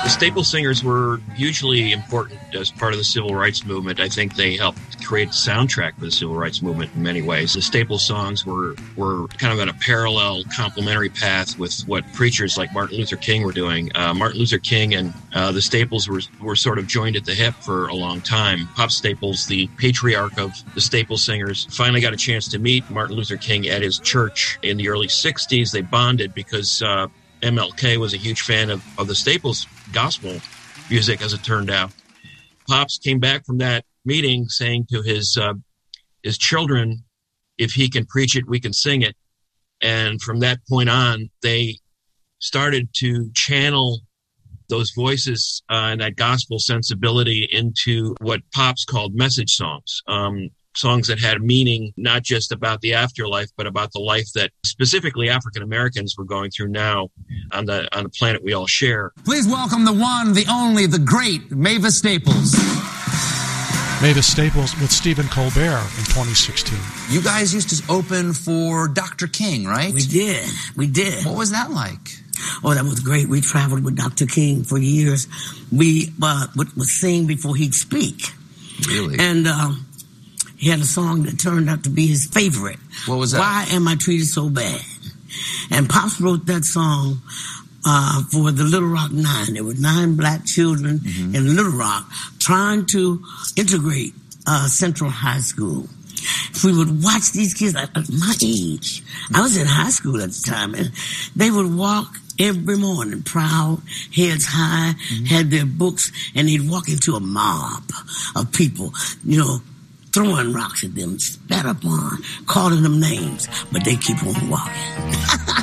Staple Singers were hugely important as part of the civil rights movement. I think they helped create the soundtrack for the civil rights movement in many ways. The Staple songs were kind of on a parallel, complementary path with what preachers like Martin Luther King were doing. Martin Luther King and the Staples were sort of joined at the hip for a long time. Pop Staples, the patriarch of the Staple Singers, finally got a chance to meet Martin Luther King at his church in the early 60s. They bonded because MLK was a huge fan of the Staples gospel music, as it turned out. Pops came back from that meeting saying to his children, if he can preach it, we can sing it. And from that point on, they started to channel those voices and that gospel sensibility into what Pops called message songs. Songs that had meaning, not just about the afterlife, but about the life that specifically African Americans were going through now on the planet we all share. Please welcome the one, the only, the great Mavis Staples. Mavis Staples with Stephen Colbert in 2016. You guys used to open for Dr. King, right? We did. What was that like? Oh, that was great. We traveled with Dr. King for years. We would sing before he'd speak. Really? And he had a song that turned out to be his favorite. What was that? Why Am I Treated So Bad? And Pops wrote that song for the Little Rock Nine. There were 9 black children in Little Rock trying to integrate Central High School. If we would watch these kids at my age, I was in high school at the time, and they would walk every morning, proud, heads high, had their books, and they'd walk into a mob of people, throwing rocks at them, spat upon, calling them names, but they keep on walking.